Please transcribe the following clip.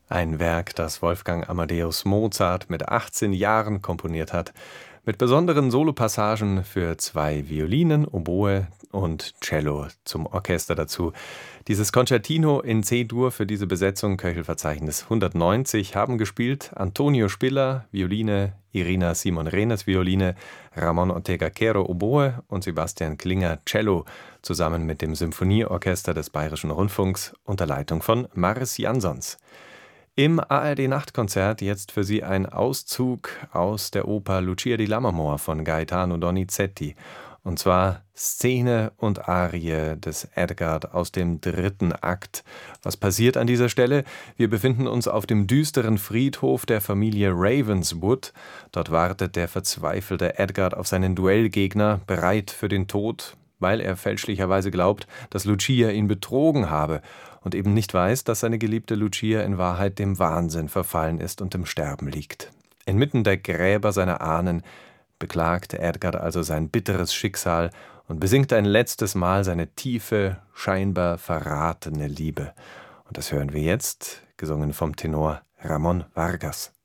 Ein Werk, das Wolfgang Amadeus Mozart mit 18 Jahren komponiert hat, mit besonderen Solopassagen für 2 Violinen, Oboe und Cello zum Orchester dazu. Dieses Concertino in C-Dur für diese Besetzung, Köchelverzeichnis 190, haben gespielt Antonio Spiller, Violine, Irina Simon-Renes, Violine, Ramon Ortega-Quero, Oboe und Sebastian Klinger, Cello, zusammen mit dem Symphonieorchester des Bayerischen Rundfunks unter Leitung von Mars Jansons. Im ARD-Nachtkonzert jetzt für Sie ein Auszug aus der Oper Lucia di Lammermoor von Gaetano Donizetti. Und zwar Szene und Arie des Edgard aus dem 3. Akt. Was passiert an dieser Stelle? Wir befinden uns auf dem düsteren Friedhof der Familie Ravenswood. Dort wartet der verzweifelte Edgard auf seinen Duellgegner, bereit für den Tod, weil er fälschlicherweise glaubt, dass Lucia ihn betrogen habe und eben nicht weiß, dass seine geliebte Lucia in Wahrheit dem Wahnsinn verfallen ist und im Sterben liegt. Inmitten der Gräber seiner Ahnen beklagt Edgard also sein bitteres Schicksal und besingt ein letztes Mal seine tiefe, scheinbar verratene Liebe. Und das hören wir jetzt, gesungen vom Tenor Ramon Vargas.